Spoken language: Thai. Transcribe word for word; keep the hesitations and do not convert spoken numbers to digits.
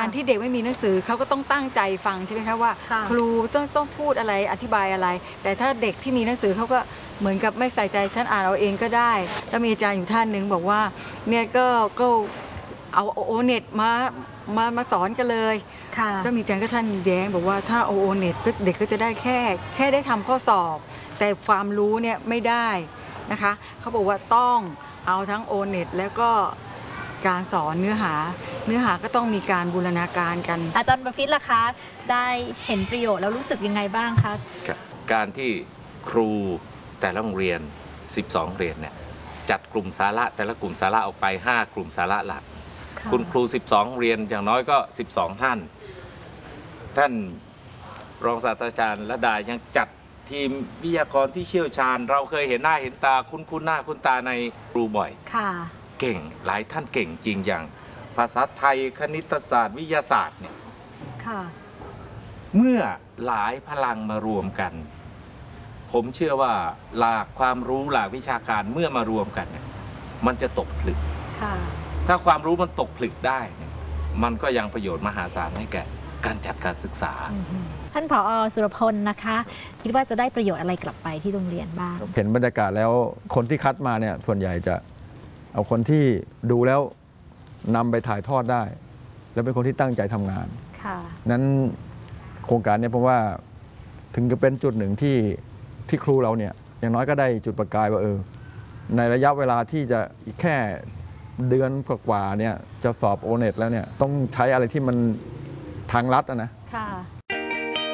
การที่เด็กไม่มีหนังสือเขาก็ต้องตั้งใจฟังใช่ไหมคะว่าครูต้องต้องพูดอะไรอธิบายอะไรแต่ถ้าเด็กที่มีหนังสือเขาก็เหมือนกับไม่ใส่ใจฉันอ่านเอาเองก็ได้แล้วมีอาจารย์อยู่ท่านหนึ่งบอกว่าเนี่ยก็ก็เอาโอเน็ตมามามาสอนกันเลยก็มีอาจารย์ก็ท่านแย้งบอกว่าถ้าโอเน็ตเด็กก็จะได้แค่แค่ได้ทำข้อสอบแต่ความรู้เนี่ยไม่ได้นะคะเขาบอกว่าต้องเอาทั้งโอเน็ตแล้วก็การสอนเนื้อหาเนื้อหาก็ต้องมีการบูรณาการกันอาจารย์ประพิตรล่ะคะได้เห็นประโยชน์แล้วรู้สึกยังไงบ้างคะการที่ครูแต่ละโรงเรียนสิบสองเรียนเนี่ยจัดกลุ่มสาระแต่ละกลุ่มสาระออกไปห้ากลุ่มสาระหลักคุณครูสิบสองเรียนอย่างน้อยก็สิบสองท่านท่านรองศาสตราจารย์ระดายังจัดทีมวิทยากรที่เชี่ยวชาญเราเคยเห็นหน้าเห็นตาคุ้นคุ้นหน้าคุ้นตาในครูบ่อยเก่งหลายท่านเก่งจริงอย่างภาษาไทยคณิตศาสตร์วิทยาศาสตร์เนี่ยเมื่อหลายพลังมารวมกันผมเชื่อว่าหลากความรู้หลากวิชาการเมื่อมารวมกันเนี่ยมันจะตกผลึกถ้าความรู้มันตกผลึกได้เนี่ยมันก็ยังประโยชน์มหาศาลให้แก่การจัดการศึกษาท่านผอ.สุรพลนะคะคิดว่าจะได้ประโยชน์อะไรกลับไปที่โรงเรียนบ้างเห็นบรรยากาศแล้วคนที่คัดมาเนี่ยส่วนใหญ่จะเอาคนที่ดูแล้วนำไปถ่ายทอดได้แล้วเป็นคนที่ตั้งใจทำงานนั้นโครงการนี้ผมว่าถึงจะเป็นจุดหนึ่งที่ที่ครูเราเนี่ยอย่างน้อยก็ได้จุดประกายว่าเออในระยะเวลาที่จะอีกแค่เดือนกว่าเนี่ยจะสอบโอเน็ตแล้วเนี่ยต้องใช้อะไรที่มันทางลัดนะ